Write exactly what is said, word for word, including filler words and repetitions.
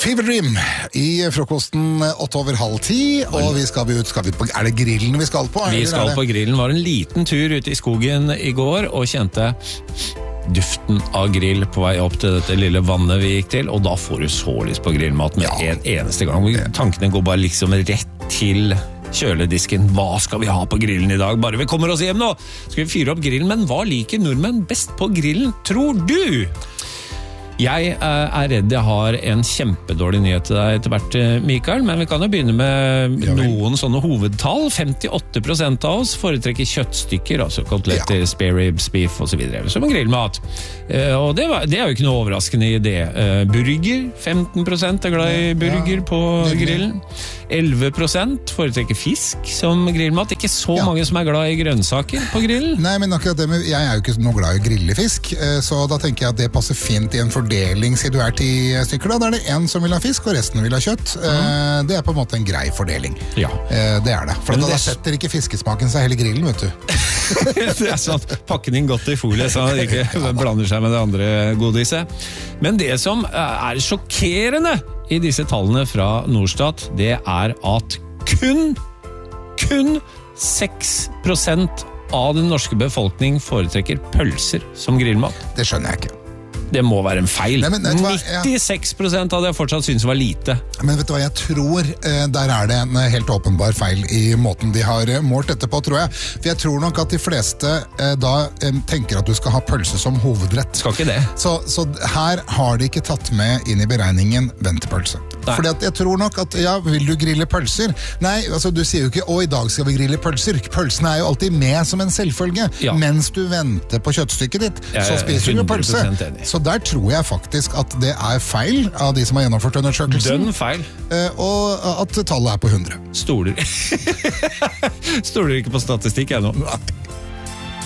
Fever Dream i frokosten åtte over halv ti, og vi skal ut, skal vi på, er det grillen vi skal på? Vi skal på grillen, var en liten tur ute i skogen i går, og kjente duften av grill på vei opp til dette lille vannet vi gikk til, og da får du så lyst på grillmat med ja. en eneste gang. Tankene går bare liksom rett til kjøledisken. Hva skal vi ha på grillen i dag? Bare vi kommer oss hjem nå, skal vi fyre opp grillen, men hva liker nordmenn best på grillen, tror du? Jeg er redd jeg har en kjempedårlig nyhet til deg etter hvert, Mikael, men vi kan jo begynne med ja, noen sånne hovedtall. femtiåtte prosent av oss foretrekker kjøttstykker, altså koteletter, ja. spare ribs, beef og så videre, som en grillmat. Og det, var, det er jo ikke noe overraskende i det. Burger, femten prosent er glad i burger ja, på grillen. elleve prosent foretrekker fisk som grillmat. Ikke så ja. mange som er glad i grønnsaker på grillen. Nei, men akkurat det med, jeg er jo ikke noe glad i grillefisk, så da tenker jeg at det passer fint i en fordeling, siden du er ti stykker da, da er det en som vil ha fisk, og resten vil ha kjøtt. Mm. Det er på en måte en grei fordeling. Ja. Det er det. For da, det... da setter ikke fiskesmaken seg hele grillen, vet du. Det er sånn, pakken inn godt i folie, så han ikke blander seg med det andre godiset. Men det som er sjokkerende i disse tallene fra Norstat, det er at kun, kun seks prosent av den norske befolkning foretrekker pølser som grillmat. Det skjønner jeg ikke. Det må være en feil. Nei, men, nittiseks prosent av det jeg fortsatt synes var lite. Men vet du hva jeg tror? Der er det en helt åpenbar feil i måten de har målt dette på, tror jeg. For jeg tror nok at de fleste da tenker at du skal ha pølse som hovedrett. Skal ikke det. Så, så her har de ikke tatt med inn i beregningen ventepølse. Nei. Fordi at jeg tror nok at, ja, vil du grille pølser? Nei, altså du sier jo ikke, å, i dag skal vi grille pølser. Pølsene er jo alltid med som en selvfølge. Ja. Mens du venter på kjøttstykket ditt, så spiser du jo pølse. Så der tror jeg faktisk at det er feil av de som har gjennomført undersøkelsen. Den feil. Og at tallet er på hundre. Stoler. Stoler ikke på statistikk ennå.